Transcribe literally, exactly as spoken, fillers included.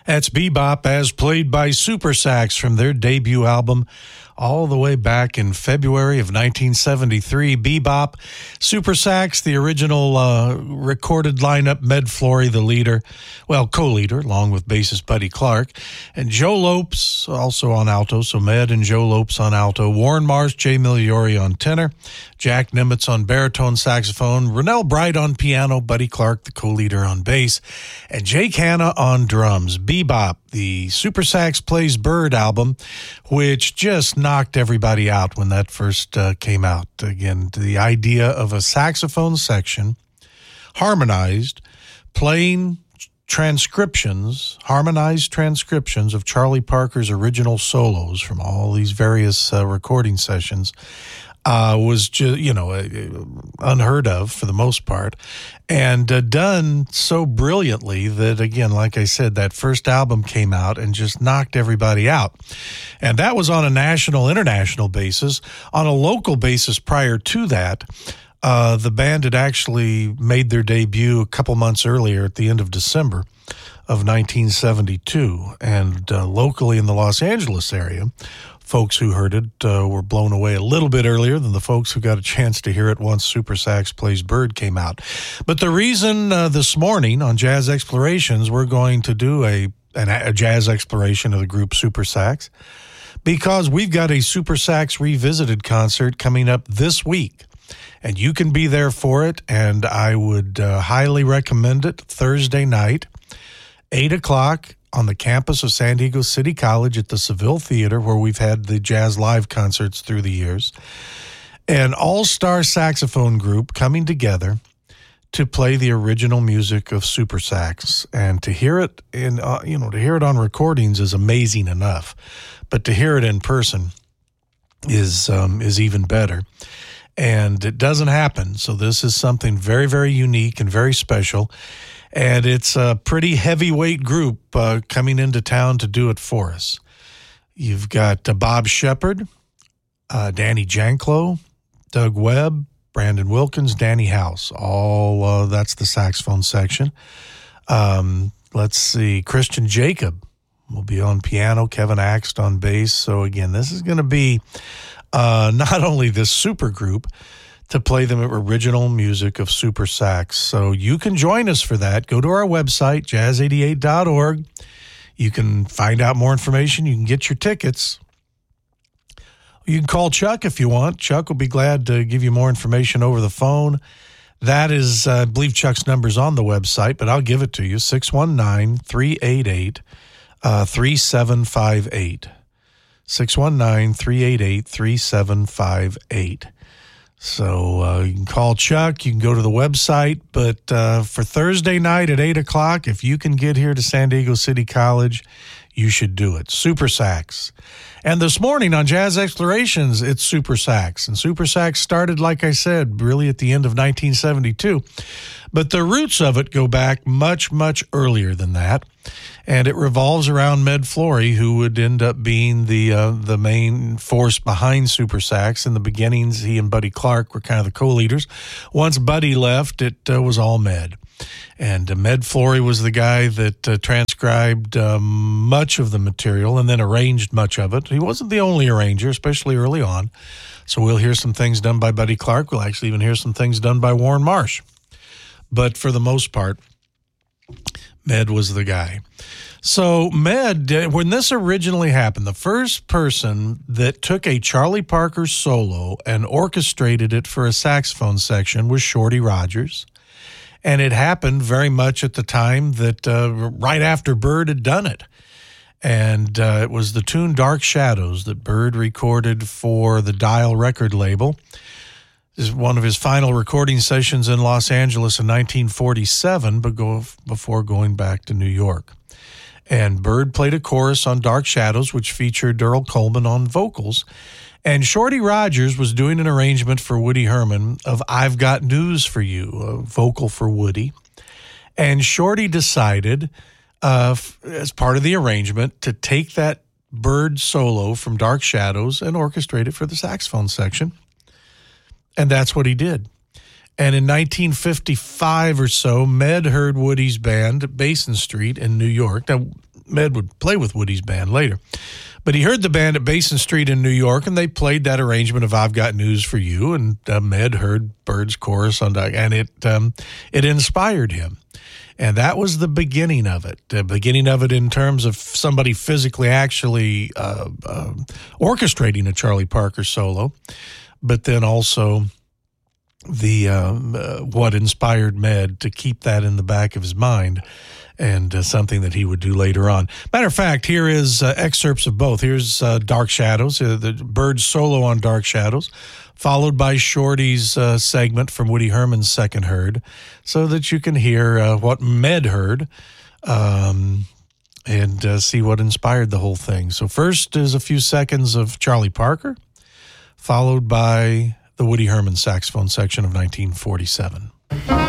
That's Bebop as played by Super Sax from their debut album all the way back in February of nineteen seventy-three. Bebop, Super Sax, the original uh, recorded lineup, Med Flory, the leader, well, co-leader, along with bassist Buddy Clark, and Joe Lopes, also on alto, so Med and Joe Lopes on alto, Warren Marsh, Jay Migliore on tenor, Jack Nimitz on baritone saxophone, Rennell Bright on piano, Buddy Clark, the co-leader, on bass, and Jake Hanna on drums. Bebop, the Super Sax Plays Bird album, which just knocked everybody out when that first uh, came out. Again, the idea of a saxophone section, harmonized, playing transcriptions, harmonized transcriptions of Charlie Parker's original solos from all these various uh, recording sessions, Uh, was just, you know, uh, unheard of for the most part, and uh, done so brilliantly that, again, like I said, that first album came out and just knocked everybody out. And that was on a national, international basis. On a local basis prior to that, uh, the band had actually made their debut a couple months earlier at the end of December of nineteen seventy-two. And uh, locally in the Los Angeles area, folks who heard it uh, were blown away a little bit earlier than the folks who got a chance to hear it once Super Sax Plays Bird came out. But the reason uh, this morning on Jazz Explorations we're going to do a, an, a jazz exploration of the group Super Sax, because we've got a Super Sax Revisited concert coming up this week. And you can be there for it, and I would uh, highly recommend it. Thursday night, eight o'clock, on the campus of San Diego City College at the Seville Theater, where we've had the jazz live concerts through the years. An all-star saxophone group coming together to play the original music of Super Sax. And to hear it in, uh, you know, to hear it on recordings is amazing enough, but to hear it in person is um, is even better. And it doesn't happen. So this is something very, very unique and very special. And it's a pretty heavyweight group uh, coming into town to do it for us. You've got uh, Bob Shepard, uh, Danny Janklow, Doug Webb, Brandon Wilkins, Danny House. All uh, that's the saxophone section. Um, let's see, Christian Jacob will be on piano, Kevin Axt on bass. So again, this is going to be uh, not only this super group to play the original music of Super Sax. So you can join us for that. Go to our website, jazz eighty-eight dot org. You can find out more information. You can get your tickets. You can call Chuck if you want. Chuck will be glad to give you more information over the phone. That is, uh, I believe Chuck's number's on the website, but I'll give it to you, six one nine, three eight eight, three seven five eight. six one nine, three eight eight, three seven five eight. So uh, you can call Chuck, you can go to the website, but uh, for Thursday night at eight o'clock, if you can get here to San Diego City College, you should do it. Super Sax. And this morning on Jazz Explorations, it's Super Sax. And Super Sax started, like I said, really at the end of nineteen seventy-two. But the roots of it go back much, much earlier than that. And it revolves around Med Flory, who would end up being the uh, the main force behind Super Sax. In the beginnings, he and Buddy Clark were kind of the co-leaders. Once Buddy left, it uh, was all Med. And uh, Med Flory was the guy that uh, transcribed um, much of the material and then arranged much of it. He wasn't the only arranger, especially early on. So we'll hear some things done by Buddy Clark. We'll actually even hear some things done by Warren Marsh. But for the most part, Med was the guy. So Med, when this originally happened, the first person that took a Charlie Parker solo and orchestrated it for a saxophone section was Shorty Rogers. And it happened very much at the time that uh, right after Bird had done it. And uh, it was the tune Dark Shadows that Bird recorded for the Dial record label. This is one of his final recording sessions in Los Angeles in nineteen forty-seven, but go, before going back to New York. And Bird played a chorus on Dark Shadows, which featured Earl Coleman on vocals. And Shorty Rogers was doing an arrangement for Woody Herman of I've Got News for You, a vocal for Woody. And Shorty decided, uh, as part of the arrangement, to take that Bird solo from Dark Shadows and orchestrate it for the saxophone section. And that's what he did. And in nineteen fifty-five or so, Med heard Woody's band at Basin Street in New York. Now, Med would play with Woody's band later. But he heard the band at Basin Street in New York, and they played that arrangement of "I've Got News for You," and uh, Med heard Byrd's chorus on that, and it um, it inspired him. And that was the beginning of it, the beginning of it in terms of somebody physically actually uh, uh, orchestrating a Charlie Parker solo, but then also the um, uh, what inspired Med to keep that in the back of his mind, and uh, something that he would do later on. Matter of fact, here is uh, excerpts of both. Here's uh, Dark Shadows, uh, the Byrd solo on Dark Shadows, followed by Shorty's uh, segment from Woody Herman's Second Herd, so that you can hear uh, what Med heard um, and uh, see what inspired the whole thing. So first is a few seconds of Charlie Parker, followed by the Woody Herman saxophone section of nineteen forty-seven.